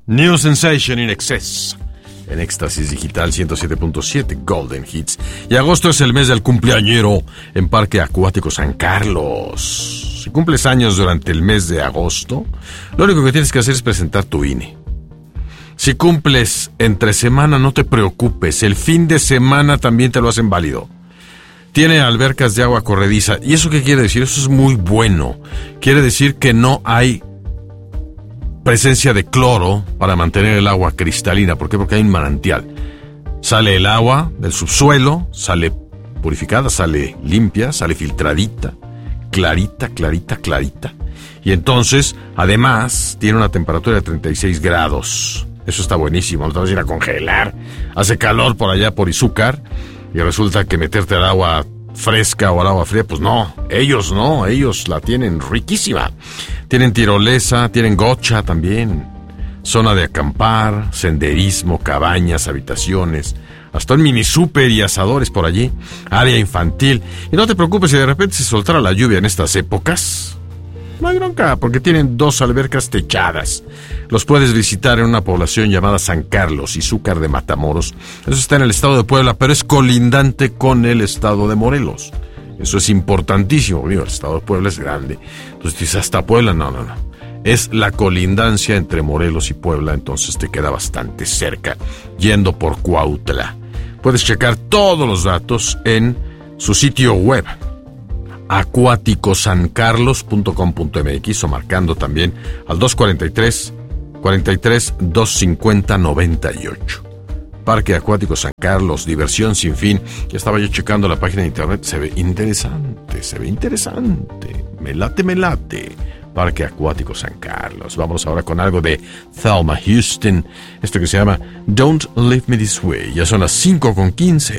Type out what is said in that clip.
New Sensation in Excess. En Éxtasis Digital 107.7 Golden Hits. Y agosto es el mes del cumpleañero en Parque Acuático San Carlos. Si cumples años durante el mes de agosto, lo único que tienes que hacer es presentar tu INE. Si cumples entre semana, no te preocupes. El fin de semana también te lo hacen válido. Tiene albercas de agua corrediza. ¿Y eso qué quiere decir? Eso es muy bueno. Quiere decir que no hay presencia de cloro para mantener el agua cristalina. ¿Por qué? Porque hay un manantial. Sale el agua del subsuelo, sale purificada, sale limpia, sale filtradita, clarita. Y entonces, además, tiene una temperatura de 36 grados. Eso está buenísimo, no te vas a ir a congelar. Hace calor por allá, por Izúcar, y resulta que meterte al agua fresca o al agua fría, pues no, ellos la tienen riquísima. Tienen tirolesa, tienen gocha también, zona de acampar, senderismo, cabañas, habitaciones, hasta un mini súper y asadores por allí, área infantil. Y no te preocupes si de repente se soltara la lluvia en estas épocas. No hay bronca, porque tienen 2 albercas techadas. Los puedes visitar en una población llamada San Carlos, Izúcar de Matamoros. Eso está en el estado de Puebla, pero es colindante con el estado de Morelos. Eso es importantísimo. El estado de Puebla es grande. Entonces dices, hasta Puebla, no. Es la colindancia entre Morelos y Puebla, entonces te queda bastante cerca, yendo por Cuautla. Puedes checar todos los datos en su sitio web, acuaticosancarlos.com.mx, o marcando también al 243-250-98. Parque Acuático San Carlos, diversión sin fin. Ya estaba yo checando la página de internet, se ve interesante. Me late. Parque Acuático San Carlos. Vamos ahora con algo de Thelma Houston, esto que se llama Don't Leave Me This Way. Ya son las 5:15.